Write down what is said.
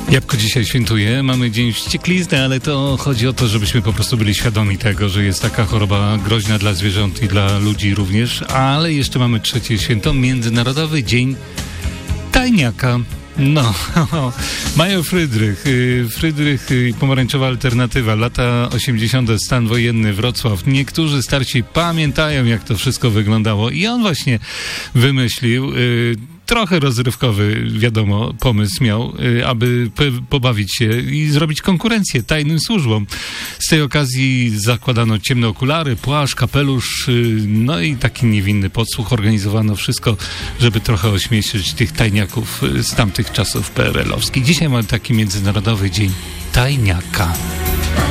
Jabłko dzisiaj świętuje, mamy dzień wścieklizny, ale to chodzi o to, żebyśmy po prostu byli świadomi tego, że jest taka choroba groźna dla zwierząt i dla ludzi również, ale jeszcze mamy trzecie święto, Międzynarodowy Dzień Tajniaka. No, Major Frydrych i pomarańczowa alternatywa, lata 80. stan wojenny, Wrocław. Niektórzy starsi pamiętają, jak to wszystko wyglądało i on właśnie wymyślił trochę rozrywkowy, wiadomo, pomysł miał, aby pobawić się i zrobić konkurencję tajnym służbom. Z tej okazji zakładano ciemne okulary, płaszcz, kapelusz, no i taki niewinny podsłuch. Organizowano wszystko, żeby trochę ośmieszyć tych tajniaków z tamtych czasów PRL-owskich. Dzisiaj mamy taki Międzynarodowy Dzień Tajniaka.